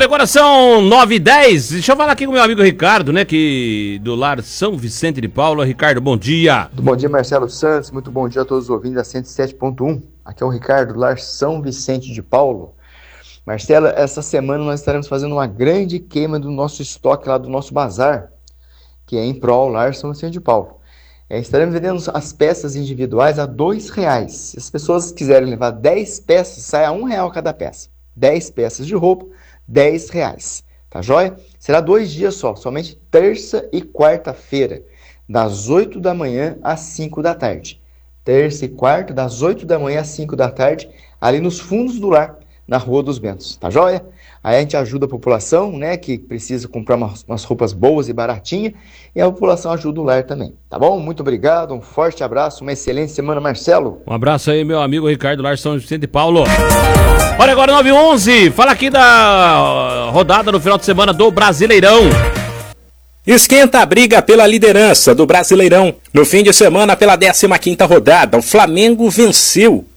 Olha, agora são 9h10. Deixa eu falar aqui com o meu amigo Ricardo, né? Que do Lar São Vicente de Paulo. Ricardo, bom dia. Muito bom dia, Marcelo Santos. Muito bom dia a todos os ouvintes da 107.1. Aqui é o Ricardo, do Lar São Vicente de Paulo. Marcelo, essa semana nós estaremos fazendo uma grande queima do nosso estoque lá do nosso bazar, que é em prol Lar São Vicente de Paulo. Estaremos vendendo as peças individuais a R$2. Se as pessoas quiserem levar 10 peças, sai a R$1 cada peça. 10 peças de roupa, R$10. Tá joia? Será 2 dias só, somente terça e quarta-feira, das 8 da manhã às 5 da tarde. Terça e quarta, das 8 da manhã às 5 da tarde, ali nos fundos do lar, na Rua dos Bentos. Tá joia? Aí a gente ajuda a população, né, que precisa comprar umas roupas boas e baratinhas, e a população ajuda o lar também. Tá bom? Muito obrigado, um forte abraço, uma excelente semana, Marcelo. Um abraço aí, meu amigo Ricardo, Lar São Vicente de Paulo. Olha agora, 9h11. Fala aqui da rodada no final de semana do Brasileirão. Esquenta a briga pela liderança do Brasileirão. No fim de semana, pela 15ª rodada, o Flamengo venceu